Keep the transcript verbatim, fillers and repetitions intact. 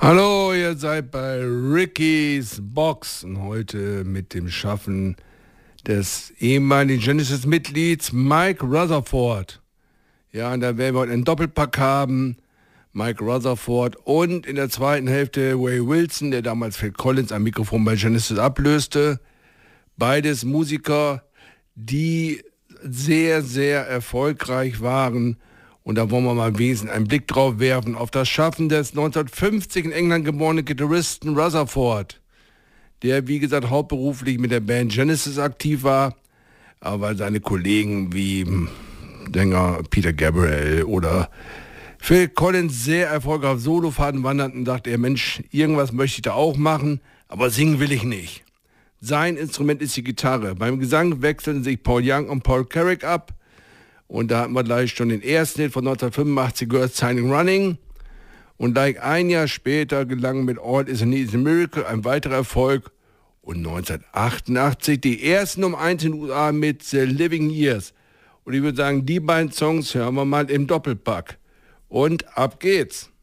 Hallo, ihr seid bei Ricky's Box und heute mit dem Schaffen des ehemaligen Genesis-Mitglieds Mike Rutherford. Ja, und da werden wir heute einen Doppelpack haben. Mike Rutherford und in der zweiten Hälfte Ray Wilson, der damals Phil Collins am Mikrofon bei Genesis ablöste. Beides Musiker, die sehr, sehr erfolgreich waren. Und da wollen wir mal im Wesentlichen einen Blick drauf werfen, auf das Schaffen des neunzehnhundertfünfzig in England geborenen Gitarristen Rutherford, der, wie gesagt, hauptberuflich mit der Band Genesis aktiv war, aber seine Kollegen wie Sänger Peter Gabriel oder Phil Collins sehr erfolgreich auf Solofahrten wanderten, dachte er, Mensch, irgendwas möchte ich da auch machen, aber singen will ich nicht. Sein Instrument ist die Gitarre. Beim Gesang wechselten sich Paul Young und Paul Carrick ab. Und da hatten wir gleich schon den ersten Hit von neunzehnhundertfünfundachtzig gehört, Signing Running. Und gleich ein Jahr später gelang mit All Is a Need Is a Miracle ein weiterer Erfolg. Und neunzehnhundertachtundachtzig die ersten um eins in den U S A mit The Living Years. Und ich würde sagen, die beiden Songs hören wir mal im Doppelpack. Und ab geht's.